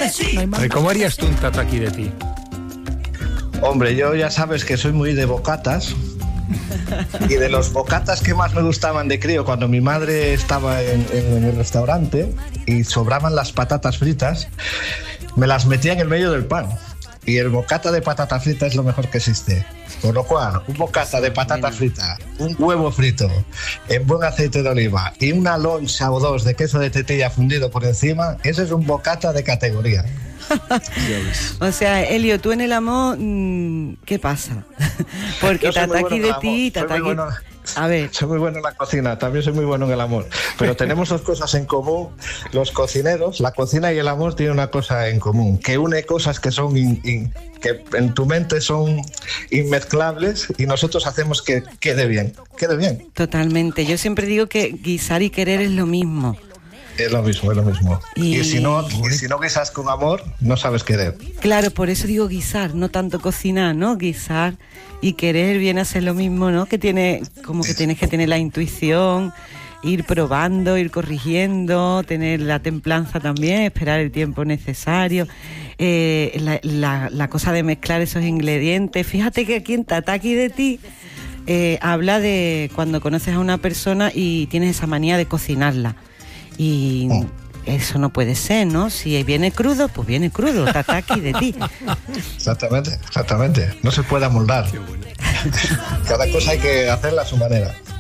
No hay más. ¿Cómo harías tú un tataki de ti? Hombre, yo ya sabes que soy muy de bocatas. Y de los bocatas que más me gustaban de crío, cuando mi madre estaba en el restaurante y sobraban las patatas fritas, me las metía en el medio del pan. Y el bocata de patata frita es lo mejor que existe. Con lo cual, un bocata de patata frita, un huevo frito en buen aceite de oliva y una loncha o dos de queso de tetilla fundido por encima, ese es un bocata de categoría. O sea, Elio, tú en el amor, ¿qué pasa? Porque tataki de ti, tataki... A ver. Soy muy bueno en la cocina, también soy muy bueno en el amor. Pero tenemos dos cosas en común. Los cocineros, la cocina y el amor tienen una cosa en común, que une cosas que son que en tu mente son inmezclables y nosotros hacemos que quede bien. Quede bien. Totalmente. Yo siempre digo que guisar y querer es lo mismo. Es lo mismo, es lo mismo. Y si no guisas con amor, no sabes querer. Claro, por eso digo guisar, no tanto cocinar, ¿no? Guisar y querer viene a ser lo mismo, ¿no? Que tienes que tener la intuición, ir probando, ir corrigiendo, tener la templanza también, esperar el tiempo necesario, la cosa de mezclar esos ingredientes. Fíjate que aquí en Tataki de ti habla de cuando conoces a una persona y tienes esa manía de cocinarla. Y eso no puede ser, ¿no? Si viene crudo, pues viene crudo, tataki de ti. Exactamente. No se puede amoldar. Cada cosa hay que hacerla a su manera.